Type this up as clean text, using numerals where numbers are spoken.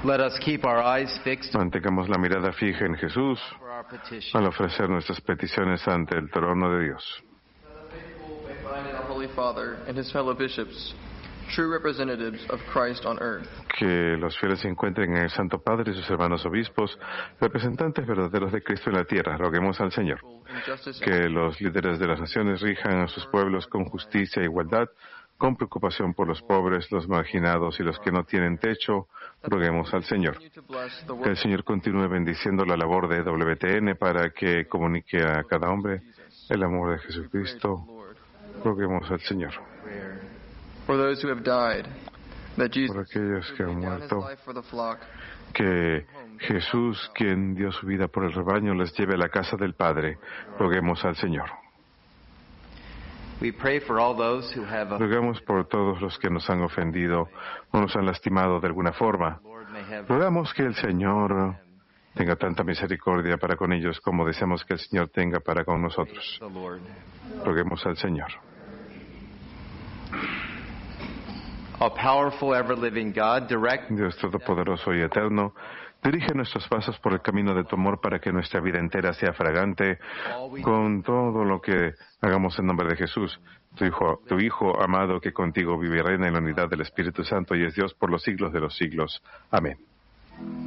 Let us keep our eyes fixed Mantengamos la mirada fija en Jesús for our petition. al ofrecer nuestras peticiones ante el trono de Dios. The faithful may find in our Holy Father and his fellow bishops true representatives of Christ on earth. Que los fieles encuentren en el Santo Padre y sus hermanos obispos representantes verdaderos de Cristo en la tierra. Roguemos al Señor. In justice Que los líderes de las naciones rijan a sus pueblos con justicia e igualdad, con preocupación por los pobres, los marginados y los que no tienen techo. Roguemos al Señor. continue to bless the Que el work Señor continúe bendiciendo la labor de WTN para que comunique a cada hombre el amor de Jesucristo. Lord. Roguemos al Señor. For those who have died, that Jesus Por aquellos que han laid down his muerto, life for the flock, que Jesús, quien dio su vida por el rebaño, les lleve a la casa del Padre. Roguemos al Señor. We pray for all those who have Rogamos por todos los que nos han ofendido o nos han lastimado de alguna forma. Lord may have Rogamos que el Señor tenga tanta misericordia para con ellos como deseamos que el Señor tenga para con nosotros. the Lord. Roguemos al Señor. A powerful, ever-living God, direct Dios Todopoderoso y Eterno, dirige nuestros pasos por el camino de tu amor para que nuestra vida entera sea fragante con todo lo que hagamos en nombre de Jesús, tu Hijo amado, que contigo vive y reina en la unidad del Espíritu Santo y es Dios por los siglos de los siglos. Amén.